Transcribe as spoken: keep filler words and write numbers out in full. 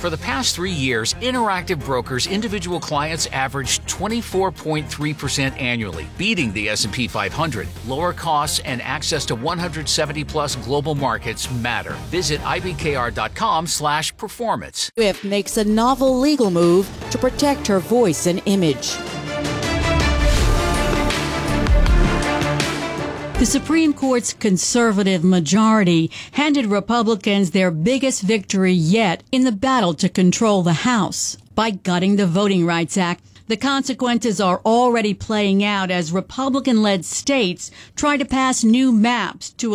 For the past three years, Interactive Brokers individual clients averaged twenty-four point three percent annually, beating the S and P five hundred. Lower costs and access to one hundred seventy plus global markets matter. Visit I B K R dot com slash performance. Swift makes a novel legal move to protect her voice and image. The Supreme Court's conservative majority handed Republicans their biggest victory yet in the battle to control the House by gutting the Voting Rights Act. The consequences are already playing out as Republican-led states try to pass new maps to